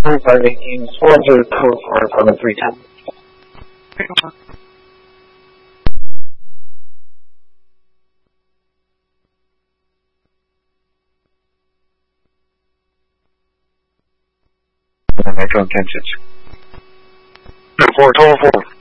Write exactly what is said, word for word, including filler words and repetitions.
five eighteen, four to code four from three ten. Metro ten six. four, total four.